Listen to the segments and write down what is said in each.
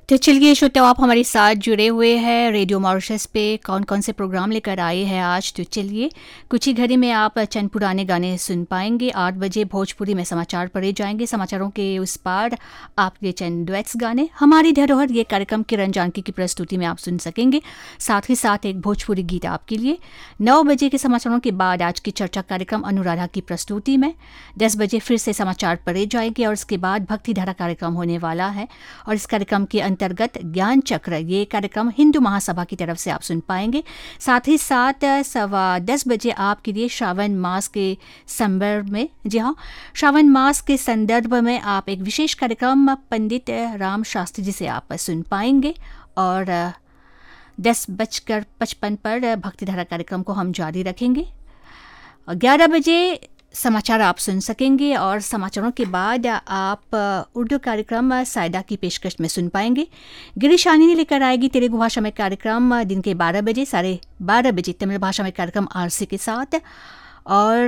तो चलिए श्रोताओ, आप हमारे साथ जुड़े हुए हैं रेडियो मॉरिशस पे। कौन कौन से प्रोग्राम लेकर आए हैं आज, तो चलिए कुछ ही घड़ी में आप चंद पुराने गाने सुन पाएंगे। 8 बजे भोजपुरी में समाचार पढ़े जाएंगे। समाचारों के उस पार आपके चंद डुएट्स गाने। हमारी धरोहर ये कार्यक्रम किरण जानकी की प्रस्तुति में आप सुन सकेंगे। साथ ही साथ एक भोजपुरी गीत आपके लिए। 9 बजे के समाचारों के बाद आज की चर्चा कार्यक्रम अनुराधा की प्रस्तुति में। 10 बजे फिर से समाचार पढ़े जाएंगे और उसके बाद भक्ति धारा कार्यक्रम होने वाला है। और इस कार्यक्रम के अंतर्गत ज्ञान चक्र ये कार्यक्रम हिंदू महासभा की तरफ से आप सुन पाएंगे। साथ ही साथ 10:15 बजे आपके लिए श्रावण मास के संदर्भ में, जी हाँ, श्रावण मास के संदर्भ में आप एक विशेष कार्यक्रम पंडित राम शास्त्री जी से आप सुन पाएंगे। और 10:55 पर भक्तिधारा कार्यक्रम को हम जारी रखेंगे। 11 बजे समाचार आप सुन सकेंगे और समाचारों के बाद आप उर्दू कार्यक्रम सायदा की पेशकश में सुन पाएंगे। गिरीशानी ने लेकर आएगी तेलुगु भाषा में कार्यक्रम दिन के 12 बजे। 12:30 बजे तमिल भाषा में कार्यक्रम आरसी के साथ। और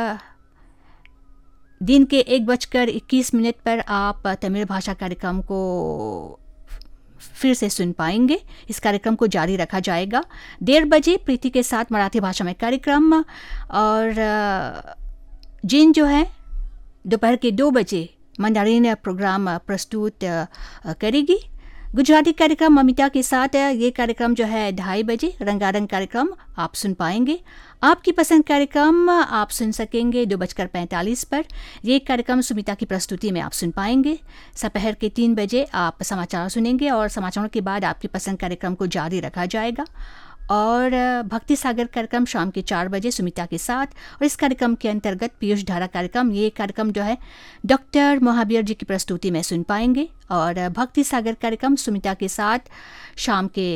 दिन के 1:21 पर आप तमिल भाषा कार्यक्रम को फिर से सुन पाएंगे। इस कार्यक्रम को जारी रखा जाएगा। 1:30 बजे प्रीति के साथ मराठी भाषा में कार्यक्रम। और जिन जो है दोपहर के 2 बजे मंडारिन प्रोग्राम प्रस्तुत करेगी। गुजराती कार्यक्रम ममिता के साथ ये कार्यक्रम जो है 2:30 बजे रंगारंग कार्यक्रम आप सुन पाएंगे। आपकी पसंद कार्यक्रम आप सुन सकेंगे 2:45 पर। ये कार्यक्रम सुमिता की प्रस्तुति में आप सुन पाएंगे। दोपहर के 3 बजे आप समाचार सुनेंगे और समाचारों के बाद आपकी पसंद कार्यक्रम को जारी रखा जाएगा। और भक्ति सागर कार्यक्रम शाम के 4 बजे सुमिता के साथ। और इस कार्यक्रम के अंतर्गत पीयूष धारा कार्यक्रम, ये कार्यक्रम जो है डॉक्टर महावीर जी की प्रस्तुति में सुन पाएंगे। और भक्ति सागर कार्यक्रम सुमिता के साथ शाम के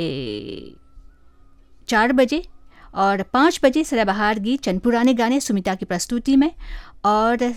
4 बजे। और 5 बजे सदाबहार गीत चंद पुराने गाने सुमिता की प्रस्तुति में। और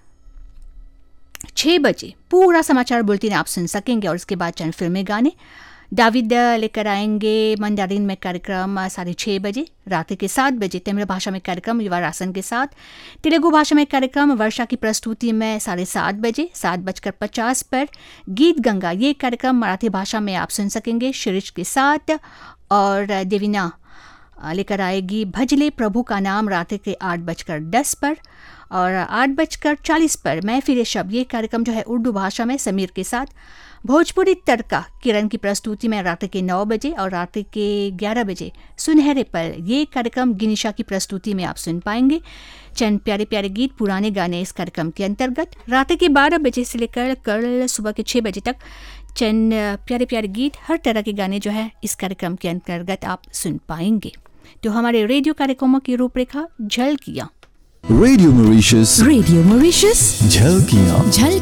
6 बजे पूरा समाचार बुलेटिन आप सुन सकेंगे और उसके बाद चंद फिल्मी गाने दाविद लेकर आएंगे मंडारिन में कार्यक्रम 6:30 बजे। रात के 7 बजे तमिल भाषा में कार्यक्रम युवा रासन के साथ। तेलुगु भाषा में कार्यक्रम वर्षा की प्रस्तुति में 7:30 बजे। 7:50 पर गीत गंगा, ये कार्यक्रम मराठी भाषा में आप सुन सकेंगे शिरीष के साथ। और देवीना लेकर आएगी भजले प्रभु का नाम रात के 8:10 पर। और 8:40 पर मैं फिर शब्द, ये कार्यक्रम जो है उर्दू भाषा में समीर के साथ। भोजपुरी तड़का किरण की प्रस्तुति में रात के 9 बजे। और रात के 11 बजे सुनहरे पल, ये कार्यक्रम गिनिशा की प्रस्तुति में आप सुन पाएंगे। चंद प्यारे प्यारे गीत पुराने गाने इस कार्यक्रम के अंतर्गत। रात के 12 बजे से लेकर कल सुबह के 6 बजे तक चंद प्यारे प्यारे गीत, हर तरह के गाने जो है इस कार्यक्रम के अंतर्गत आप सुन पाएंगे। तो हमारे रेडियो कार्यक्रमों की रूपरेखा झलकियाँ। Radio Mauritius, झलकियाँ।